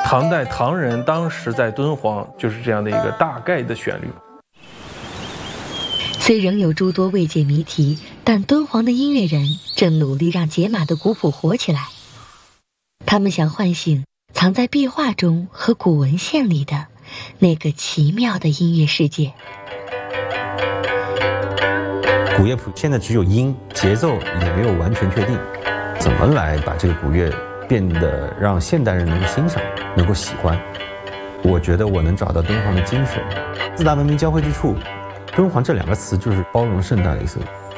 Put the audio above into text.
唐代唐人当时在敦煌就是这样的一个大概的旋律。 虽仍有诸多未解谜题，但敦煌的音乐人正努力让解码的古谱活起来。他们想唤醒藏在壁画中和古文献里的那个奇妙的音乐世界。 古乐谱现在只有音，节奏也没有完全确定，怎么来把这个古乐变得让现代人能够欣赏，能够喜欢？我觉得我能找到敦煌的精髓。四大文明交汇之处，敦煌这2个词就是包容盛大的意思。